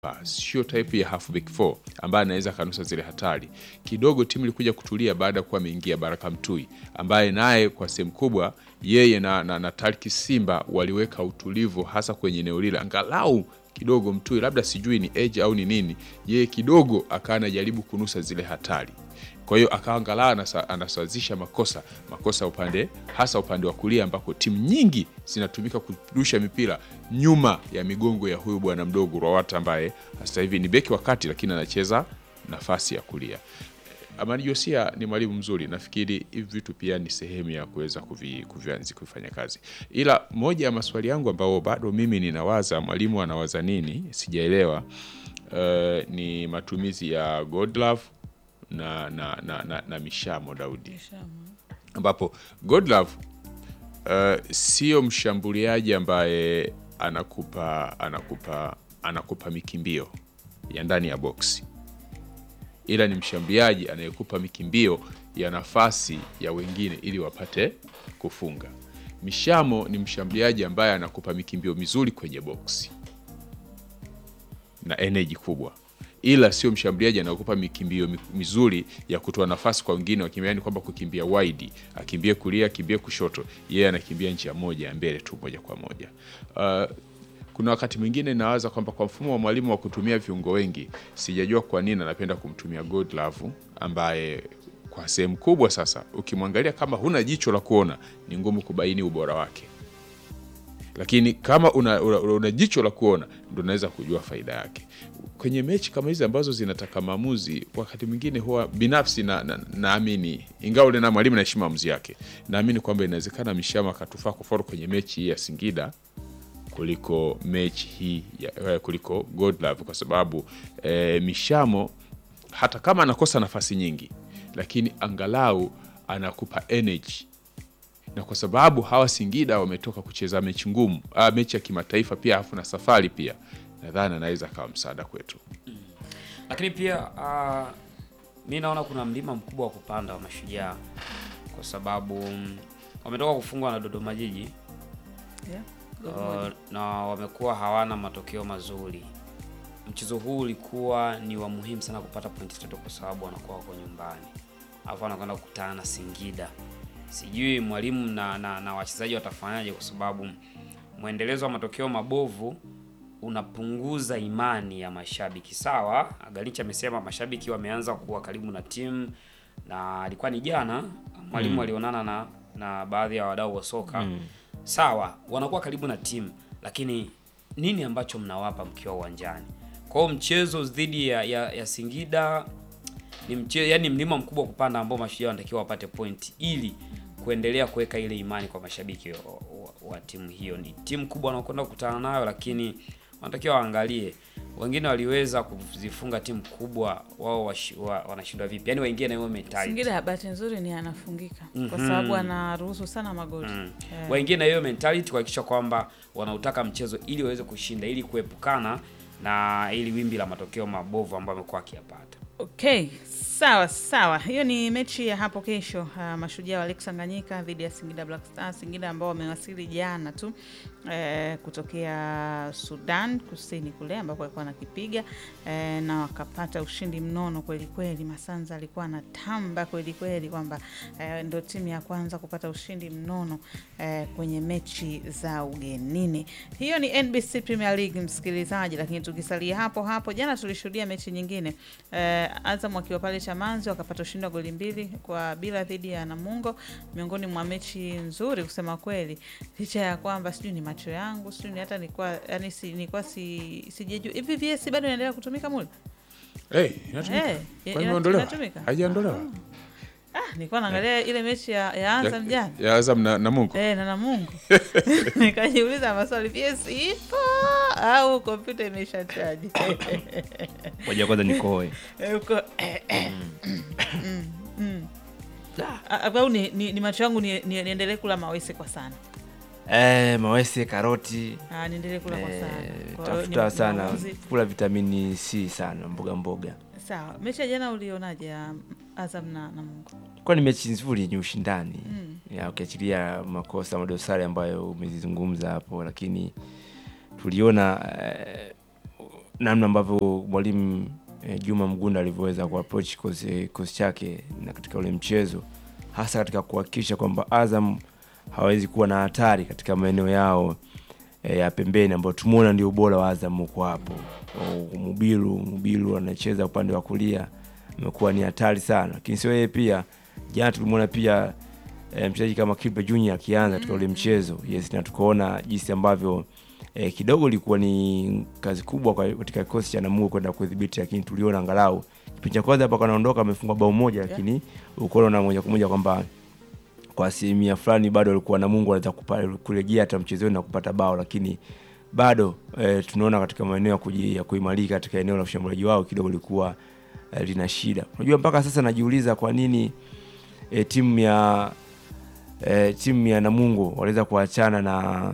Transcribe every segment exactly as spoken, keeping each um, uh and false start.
sio type ya halfback four ambaye anaweza kanusa zile hatari. Kidogo timu ilikuja kutulia baada ya kuwa ameingia Baraka Mtui ambaye naye kwa sehemu kubwa yeye na, na, na Tarki Simba waliweka utulivu hasa kwenye eneo lile. Angalau kidogo Mtui labda sijui ni edge au ni nini, yeye kidogo akawa anajaribu kunusa zile hatari. Kwa hiyo akaangalau anasawazisha makosa makosa upande hasa upande wa kulia ambako timu nyingi zinatumika kurusha mipira nyuma ya migongo ya huyu bwana mdogo Rawata ambaye sasa hivi ni beki wakati lakini anacheza nafasi ya kulia. Amani Josia ni mwalimu mzuri, nafikiri hivi vitu pia ni sehemu ya kuweza kuvi, kuvianzi kufanya kazi. Ila moja ya maswali yangu ambao bado mimi ninawaza mwalimu anawaza nini sijaelewa, uh, ni matumizi ya Godlove na na na na, na Mishamo Daudi. Ambapo Godlove uh, sio mshambuliaji ambaye anakupa anakupa anakupa mikimbio ya ndani ya boksi, ila ni mshambuliaji anayekupa mikimbio ya nafasi ya wengine ili wapate kufunga. Mishamo ni mshambuliaji ambaye anakupa mikimbio mizuri kwenye boksi na energy kubwa, ila sio mshambuliaji anakupa mikimbio mizuri ya kutoa nafasi kwa wengine wakimbia, ni kwamba kukimbia wide, akimbie kulia, akimbie kushoto, yeye anakimbia njia moja ya mbele tu moja kwa moja. Uh, kuna wakati mwingine nawaza kwamba kwa mfumo wa mwalimu wa kutumia viungo wengi, sijajua kwa nini anapenda kumtumia Godlove ambaye kwa sehemu kubwa sasa ukimwangalia kama huna jicho la kuona ni ngumu kubaini ubora wake. Lakini kama una, una, una jicho la kuona ndio unaweza kujua faida yake. Kwenye mechi kama hizi ambazo zinataka maamuzi, wakati mwingine huwa binafsi na naamini na ingawa ule na mwalimu na heshima maamuzi yake, naamini kwamba inawezekana Mishamo akatufaa kwa faru kwenye mechi hii ya Singida kuliko mechi hii ya, kuliko Godlove kwa sababu e, Mishamo hata kama anakosa nafasi nyingi lakini angalau anakupa energy, na kwa sababu hawa Singida wametoka kucheza mechi ngumu, ah, mechi ya kimataifa pia afu na safari pia, nadhani anaweza kawa msaada kwetu. Mm. Lakini pia uh, mimi naona kuna mlima mkubwa wa kupanda wa Mashujaa kwa sababu um, wametoka kufungwa na Dodoma Jiji. Yeah. Uh, na wamekuwa hawana matokeo mazuri. Mchezo huu ulikuwa ni wa muhimu sana kupata pointi tatu kwa sababu wanakuwa wako nyumbani. Alafu wanakwenda kukutana na Singida. Sijui mwalimu na, na, na wachezaji watafanyaje kwa sababu muendelezo wa matokeo mabovu unapunguza imani ya mashabiki. Sawa, Galicha amesema mashabiki wameanza kuwa karibu na timu, na alikuwa ni jana mwalimu mm. alionana na na baadhi ya wadau wa soka. Mm. Sawa, wanakuwa karibu na timu, lakini nini ambacho mnawapa mkiwa uwanjani? Kwa hiyo mchezo dhidi ya, ya, ya Singida ni mchezo, yani mlima mkubwa kupanda ambao Mashujaa wanatakiwa wapate point ili kuendelea kuweka ile imani kwa mashabiki wa, wa, wa timu hiyo. Ni timu kubwa wanakwenda kukutana nayo, lakini wanatakiwa waangalie wengine waliweza kuzifunga timu kubwa, wao wa, wanashindwa vipi? Yaani waingie na hiyo mentality. Singida bahati nzuri ni anafungika mm -hmm. kwa sababu anaruhusu sana magoli. Mm. Yeah. Waingie na hiyo mentality kuhakikisha kwamba wanautaka mchezo ili waweze kushinda, ili kuepukana na ili wimbi la matokeo mabovu ambayo amekuwa akiyapata. Okay, sawa sawa. Hiyo ni mechi ya hapo kesho, uh, Mashujaa wa Lake Tanganyika dhidi ya Singida Black Stars. Singida ambao wamewasili jana tu eh, kutokea Sudan Kusini kule ambako walikuwa nakipiga eh, na wakapata ushindi mnono kweli kweli. Masanza alikuwa anatamba kweli kweli kwamba eh, ndio timu ya kwanza kupata ushindi mnono eh, kwenye mechi za ugenini. Hiyo ni N B C Premier League msikilizaji, lakini tukisalia hapo hapo, jana tulishuhudia mechi nyingine eh, Azam wakiwa pale Chamanzi wakapata ushindi wa goli mbili kwa bila dhidi ya Namungo, miongoni mwa mechi nzuri kusema kweli, licha ya kwamba sijui ni macho yangu, sijui hata nilikuwa yani si nilikuwa si sijejua hivi V S bado inaendelea kutumika mule. Eh, hey, inatumika. Hey, kwa nini inaondolewa? Haijaondolewa. Ah, nilikuwa naangalia eh, ile mechi ya, ya Azam jana. Ya Azam na Namungo. Eh, na Namungo. Nikajiuliza maswali, V S ipo au kompyuta imeshachaji? Moja kwanza nikoe. Eh, uko au ni, ni, ni macho yangu ni, ni, niendelee kula mawese kwa sana. Eh, mawese, karoti. Ah, niendelee kula kwa sana. Kwa tafuta ni, sana ni kula vitamini C sana, mboga mboga. Sawa. Mechi ya jana ulionaje ya Azam na Namungo? Kwa ni mechi nzuri yenye ushindani. Mm. Ya ukiachilia makosa madosari ambayo umezizungumza hapo, lakini tuliona eh, namna ambavyo mwalimu eh, Juma Mgunda alivyoweza ku approach kosi kosi chake na katika ule mchezo, hasa katika kuhakikisha kwamba Azam hawezi kuwa na hatari katika maeneo yao e, ya pembeni ambao tumuona ndio ubora wa Azam uko hapo. Mubiru, Mubiru anacheza upande wa kulia, amekuwa ni hatari sana. Lakini sio yeye pia, jana tulimuona pia e, mchezaji kama Kipe Junior akianza katika ule mchezo. Yes, na tukaona jinsi ambavyo e, kidogo ilikuwa ni kazi kubwa kwa katika kikosi cha Namungo kwenda kudhibiti, lakini tuliona angalau kipindi cha kwanza hapa kanaondoka amefunga bao moja, lakini ukoona moja kwa moja kwamba kwa asilimia fulani bado alikuwa Namungo anaweza kurejea hata mchezoni na kupata bao, lakini bado e, tunaona katika maeneo ya kuimarika katika eneo la ushambuliaji wao kidogo lilikuwa e, lina shida. Unajua mpaka sasa najiuliza kwa nini e, timu ya e, timu ya Namungo waliweza kuachana na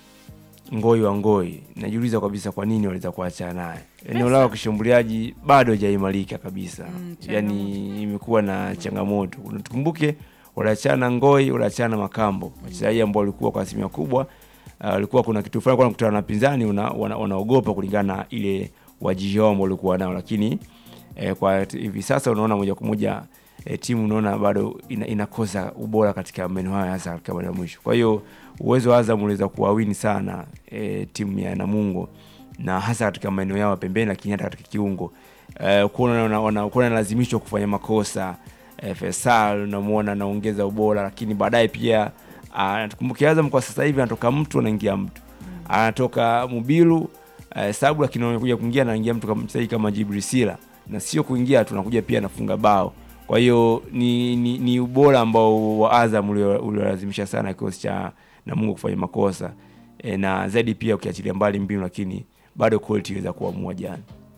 Ngoi wa Ngoi. Najiuliza kabisa kwa nini waliweza kuachana naye. Eneo lao kishambuliaji bado hajaimarika kabisa. Mm, yani imekuwa na changamoto. Tukumbuke waliachana Ngoi, waliachana Makambo. Wachezaji ambao walikuwa kwa asilimia kubwa walikuwa uh, kuna kitu fulani kwa kukutana na pinzani wanaogopa una kulingana na ile wajiji wao ambao walikuwa nao, lakini eh, kwa hivi sasa unaona moja kwa moja eh, timu unaona bado ina, inakosa ubora katika maeneo haya hasa katika maeneo mwisho. Kwa hiyo uwezo wa Azam unaweza kuwawini sana eh, timu ya Namungo na hasa katika maeneo yao pembeni, lakini hata katika kiungo eh, kuona wanakuwa lazimishwa kufanya makosa. eh, Faisal unamuona anaongeza ubora, lakini baadaye pia tukumbuke Azam kwa sasa hivi anatoka mtu anaingia mtu. Mm. Anatoka Mubiru uh, sababu lakini anakuja kuingia anaingia mtu kama mchezaji kama Jibril Sila, na sio kuingia tu anakuja pia anafunga bao. Kwa hiyo ni, ni ni ubora ambao wa Azam uliolazimisha sana kikosi cha Namungo kufanya makosa. E, na zaidi pia ukiachilia mbali mbinu, lakini bado quality inaweza kuamua jana.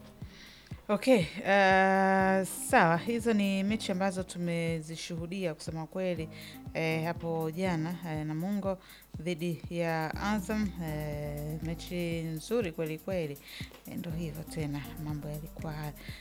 Okay, uh, sawa, hizo ni mechi ambazo tumezishuhudia kusema kweli eh, hapo jana eh, Namungo dhidi ya Azam eh, mechi nzuri kweli kweli. Eh, ndio hivyo tena mambo yalikuwa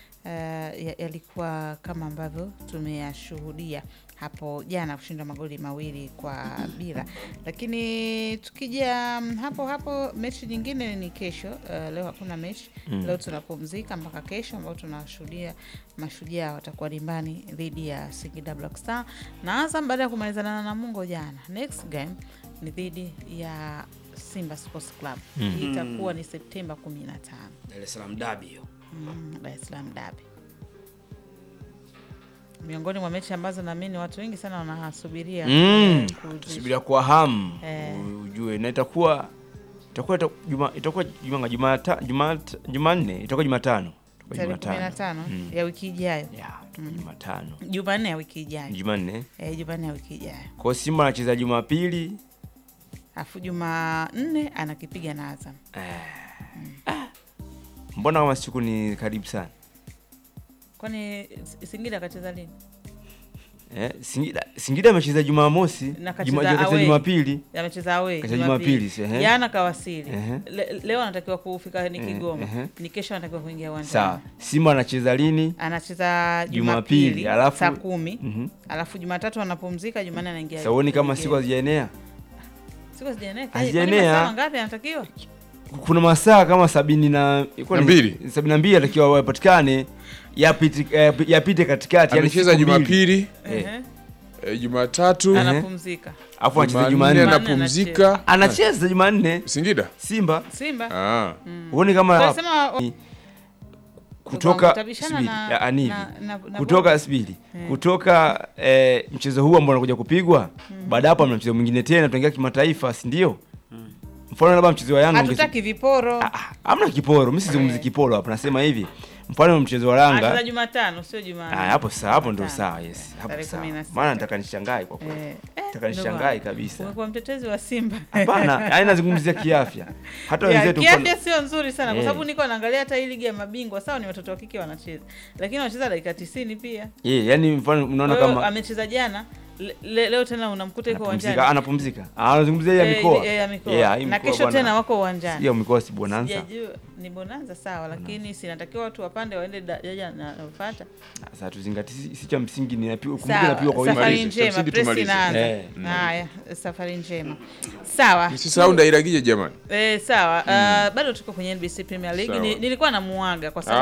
uh, yalikuwa kama ambavyo tumeyashuhudia hapo jana, kushinda magoli mawili kwa bila. Lakini tukija hapo hapo mechi nyingine ni kesho. Uh, leo hakuna mechi. Mm. Leo tunapumzika mpaka kesho ambao tunashuhudia Mashujaa watakuwa dimbani dhidi ya Singida Black Star. Na Azam baada ya kumalizana na Namungo jana, next game ni dhidi ya Simba Sports Club. Mm. Itakuwa ni Septemba kumi na tano. Dar es Salaam Derby hiyo. Mm, Dar es Salaam Derby. Miongoni mwa mechi ambazo naamini watu wengi sana wanasubiria. Mm. Subiria kwa hamu. Eh. Ujue na itakuwa itakuwa Juma itakuwa Juma Juma Jumanne itakuwa Jumatano. Itakuwa Jumatano mm. ya wiki ijayo. Yeah, mm. Jumatano. Jumanne ya wiki ijayo. Jumanne. Eh, Jumanne ya wiki ijayo. Kwa Simba anacheza Jumapili, afu Jumanne anakipiga na Azam. Eh. Mm. Ah. Mbona kama siku ni karibu sana? Kwani Singida kacheza lini? Eh, Singida Singida amecheza Jumamosi, Jumapili. Amecheza away. Kacheza Jumapili, eh. Jana kawasili. Uh-huh. Le, leo anatakiwa kufika ni Kigoma. Uh-huh. Ni kesho anatakiwa kuingia uwanjani. Sawa. Simba anacheza lini? Anacheza Jumapili alafu saa kumi. Uh-huh. Alafu Jumatatu anapumzika, Jumanne anaingia. Sasa uone kama siku hazijaenea. Siku hazijaenea. Hazijaenea. Saa ngapi anatakiwa? Kuna masaa kama sabini na mbili sabini na mbili atakiwa wapatikane yapite yapite katikati. Anacheza Jumapili, eh eh, Jumatatu anapumzika, afu anacheza Jumanne anapumzika, anacheza Jumanne Singida Simba Simba. Ah, uone kama kutoka Sibili ya Anivi kutoka Sibili kutoka eh, mchezo huu ambao unakuja kupigwa baada hapo na mchezo mwingine tena tunaingia kimataifa, si ndio? Mfano labda mchezo wa Yanga hatutaki viporo. Ah, hamna kiporo. Mimi sizungumzi kiporo hapa, nasema hivi. Mfano mchezo wa Yanga hata Jumatano sio Jumanne. Ah, hapo sawa, hapo ndio sawa. Yes, hapo sawa. Maana nataka nishangae kwa kweli. Eh, nataka nishangae kabisa. Umekuwa mtetezi wa Simba. Hapana, yaani nazungumzia kiafya. Hata wenzetu kiafya sio nzuri sana yeah. Kwa sababu niko naangalia hata hii ligi ya mabingwa, sawa ni watoto wa kike wanacheza. Lakini wanacheza dakika tisini pia. Eh, yeah, yani mfano unaona kama amecheza jana Le, le, leo tena unamkuta yuko uwanjani. Anapumzika, anapumzika. Anazungumzia ya Eh, mikoa. eh, ya mikoa. Yeah, hii Na mikoa kesho bwana. tena wako uwanjani. Sio mikoa, si bonanza. Sijajua ni bonanza sawa, lakini sinatakiwa watu wapande waende daraja na nafuata. Sasa tuzingatie, si si cha msingi ni napiwa, kumbuka Sawa, napiwa kwa safari Tumalize, njema, tumalize, press tumalize. inaanza. Eh. Haya, safari njema. Sawa. Msisahau Ndairagije jamani. Eh, sawa. Uh, bado tuko kwenye N B C Premier League. Sawa. Ni, nilikuwa namuaga kwa sababu